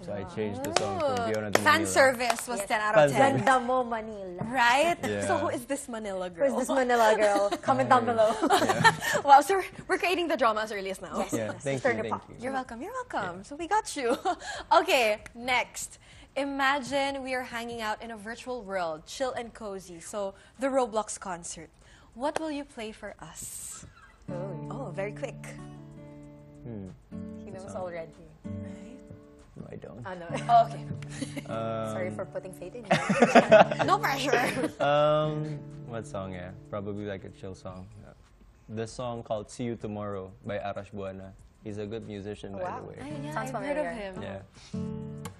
So I changed the song from Fiona to Fan Manila. service was Yes. 10 out of 10. Ganda mo, Manila. Right? Yeah. So who is this Manila Who's girl? this Manila girl? Comment down below. Wow, so we're creating the drama as early as now. Yes. Yeah, thank Turn you, your thank paw. you. You're welcome, you're welcome. So we got you. Okay, next. Imagine we are hanging out in a virtual world, chill and cozy. So the Roblox concert. What will you play for us? Oh, very quick. He knows already. No, I don't. No. Okay. Sorry for putting fate in you. No pressure. What song? Yeah, probably like a chill song. This song called "See You Tomorrow" by Arash Buana. He's a good musician, by the way. Yeah, Sounds I've heard of familiar. him. Yeah.